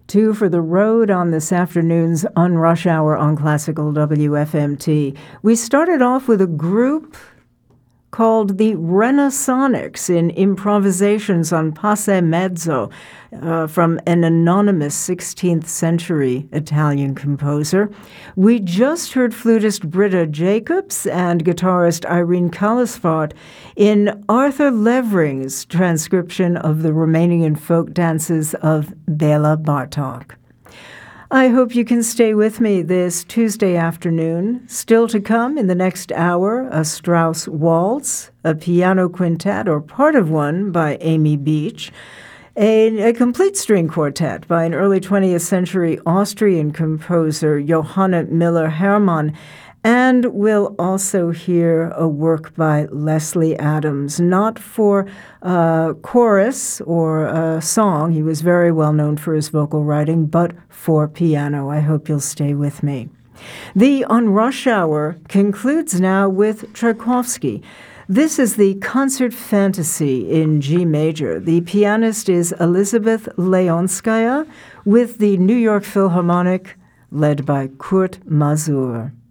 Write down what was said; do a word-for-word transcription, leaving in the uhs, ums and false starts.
Two for the road on this afternoon's On Rush Hour on Classical W F M T. We started off with a group called the Renaissonics in improvisations on Passe Mezzo uh, from an anonymous sixteenth century Italian composer. We just heard flutist Britta Jacobs and guitarist Irene Callisfart in Arthur Levering's transcription of the Romanian folk dances of Bela Bartok. I hope you can stay with me this Tuesday afternoon. Still to come in the next hour, a Strauss waltz, a piano quintet, or part of one by Amy Beach, a, a complete string quartet by an early twentieth century Austrian composer, Johanna Müller-Hermann, and we'll also hear a work by Leslie Adams, not for uh, chorus or a song. He was very well known for his vocal writing, but for piano. I hope you'll stay with me. The On Rush Hour concludes now with Tchaikovsky. This is the Concert Fantasy in G major. The pianist is Elizabeth Leonskaya with the New York Philharmonic, led by Kurt Masur.